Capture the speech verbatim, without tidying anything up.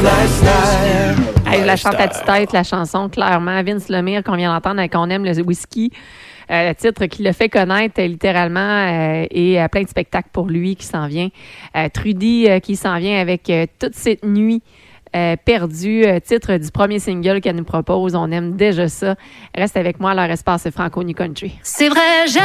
Hey, je la chante à tue-tête, la chanson, clairement. Vince Lemire, qu'on vient d'entendre avec On aime le whisky. Euh, titre qui le fait connaître euh, littéralement euh, et euh, plein de spectacles pour lui qui s'en vient. Euh, Trudy euh, qui s'en vient avec euh, Toute cette nuit euh, perdue, euh, titre du premier single qu'elle nous propose. On aime déjà ça. Reste avec moi à leur espace franco-new country. C'est vrai, j'aime